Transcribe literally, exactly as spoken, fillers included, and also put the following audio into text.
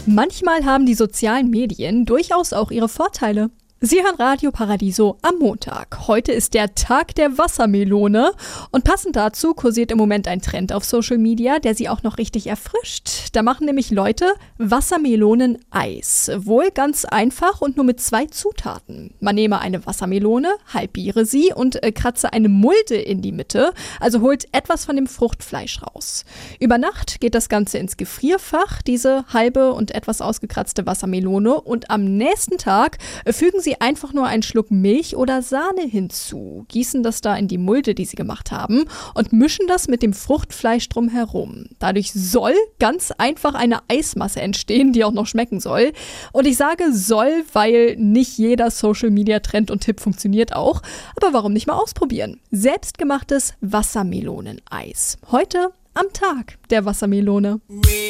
Manchmal haben die sozialen Medien durchaus auch ihre Vorteile. Sie hören Radio Paradiso am Montag. Heute ist der Tag der Wassermelone und passend dazu kursiert im Moment ein Trend auf Social Media, der sie auch noch richtig erfrischt. Da machen nämlich Leute Wassermelonen-Eis. Wohl ganz einfach und nur mit zwei Zutaten. Man nehme eine Wassermelone, halbiere sie und äh, kratze eine Mulde in die Mitte, also holt etwas von dem Fruchtfleisch raus. Über Nacht geht das Ganze ins Gefrierfach, diese halbe und etwas ausgekratzte Wassermelone, und am nächsten Tag äh, fügen sie einfach nur einen Schluck Milch oder Sahne hinzu, gießen das da in die Mulde, die sie gemacht haben, und mischen das mit dem Fruchtfleisch drumherum. Dadurch soll ganz einfach eine Eismasse entstehen, die auch noch schmecken soll. Und ich sage soll, weil nicht jeder Social-Media-Trend und Tipp funktioniert auch. Aber warum nicht mal ausprobieren? Selbstgemachtes Wassermeloneneis. Heute am Tag der Wassermelone.